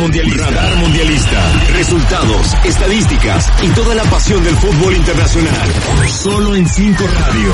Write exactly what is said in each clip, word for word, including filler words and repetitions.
Mundialista. Radar Mundialista. Resultados, estadísticas y toda la pasión del fútbol internacional. Solo en Cinco Radio.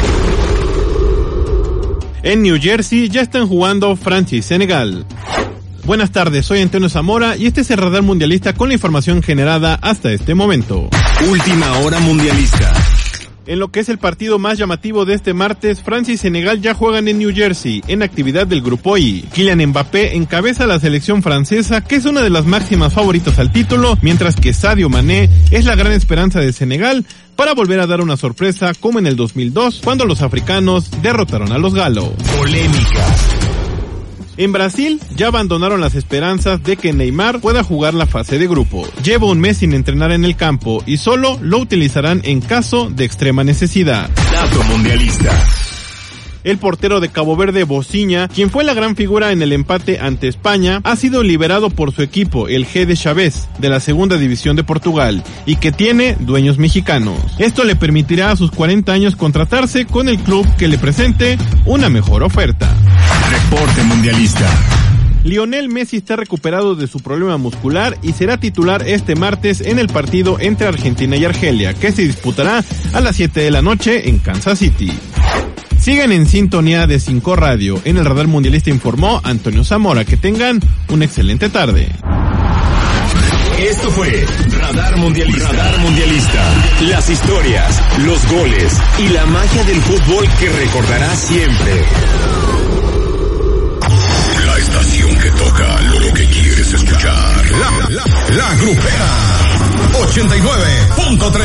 En New Jersey ya están jugando Francia y Senegal. Buenas tardes, soy Antonio Zamora y este es el Radar Mundialista con la información generada hasta este momento. Última hora mundialista. En lo que es el partido más llamativo de este martes, Francia y Senegal ya juegan en New Jersey, en actividad del Grupo I. Kylian Mbappé encabeza la selección francesa, que es una de las máximas favoritas al título, mientras que Sadio Mané es la gran esperanza de Senegal para volver a dar una sorpresa como en el dos mil dos, cuando los africanos derrotaron a los galos. Polémica. En Brasil ya abandonaron las esperanzas de que Neymar pueda jugar la fase de grupo. Lleva un mes sin entrenar en el campo y solo lo utilizarán en caso de extrema necesidad. Dato mundialista. El portero de Cabo Verde, Bocinha, quien fue la gran figura en el empate ante España, ha sido liberado por su equipo, el G de Chávez, de la segunda división de Portugal, y que tiene dueños mexicanos. Esto le permitirá a sus cuarenta años contratarse con el club que le presente una mejor oferta. Reporte mundialista. Lionel Messi está recuperado de su problema muscular y será titular este martes en el partido entre Argentina y Argelia, que se disputará a las siete de la noche en Kansas City. Sigan en sintonía de Cinco Radio. En el Radar Mundialista informó Antonio Zamora. Que tengan una excelente tarde. Esto fue Radar Mundialista. Radar Mundialista. Las historias, los goles y la magia del fútbol que recordarás siempre. La estación que toca lo que quieres escuchar. La, la, la Grupera ochenta y nueve punto tres.